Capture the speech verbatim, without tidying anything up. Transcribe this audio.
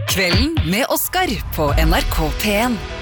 Kvelden med Oskar på N R K P en.